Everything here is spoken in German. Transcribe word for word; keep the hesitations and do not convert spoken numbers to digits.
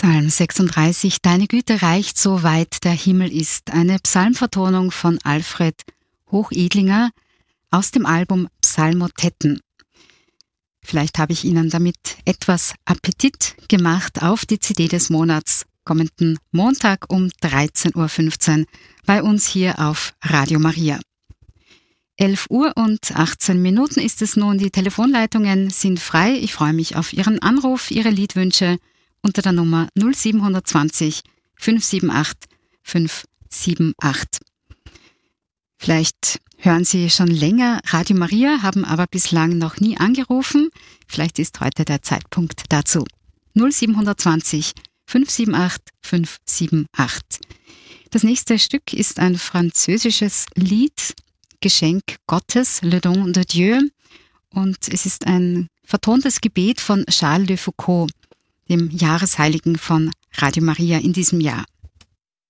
Psalm sechsunddreißig, Deine Güte reicht so weit der Himmel ist. Eine Psalmvertonung von Alfred Hochedlinger aus dem Album Psalmotetten. Vielleicht habe ich Ihnen damit etwas Appetit gemacht auf die C D des Monats, kommenden Montag um dreizehn Uhr fünfzehn bei uns hier auf Radio Maria. elf Uhr und achtzehn Minuten ist es nun, die Telefonleitungen sind frei. Ich freue mich auf Ihren Anruf, Ihre Liedwünsche unter der Nummer null sieben zwei null fünf sieben acht fünf sieben acht. Vielleicht hören Sie schon länger Radio Maria, haben aber bislang noch nie angerufen. Vielleicht ist heute der Zeitpunkt dazu. null sieben zwei null fünf sieben acht fünf sieben acht. Das nächste Stück ist ein französisches Lied, Geschenk Gottes, Le Don de Dieu. Und es ist ein vertontes Gebet von Charles de Foucauld, dem Jahresheiligen von Radio Maria in diesem Jahr.